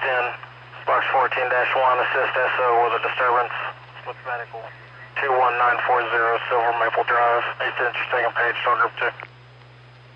Box 14-1, assist SO with a disturbance. With medical. 21940 Silver Maple Drive, 8th inch, second page, start group 2.